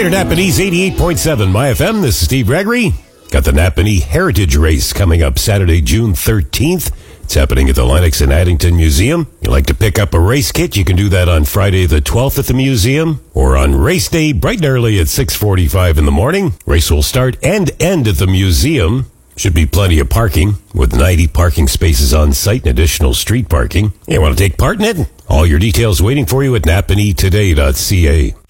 Greater Napanese 88.7 My FM. This is Steve Gregory. Got the Napanee Heritage Race coming up Saturday, June 13th. It's happening at the Lennox and Addington Museum. You'd like to pick up a race kit, you can do that on Friday the 12th at the museum or on race day bright and early at 6:45 in the morning. Race will start and end at the museum. Should be plenty of parking with 90 parking spaces on site and additional street parking. You want to take part in it? All your details waiting for you at napaneetoday.ca.